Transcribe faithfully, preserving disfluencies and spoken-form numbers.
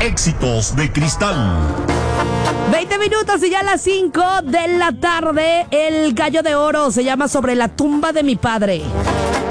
Éxitos de Cristal. veinte minutos y ya a las cinco de la tarde, el Gallo de Oro se llama Sobre la tumba de mi padre.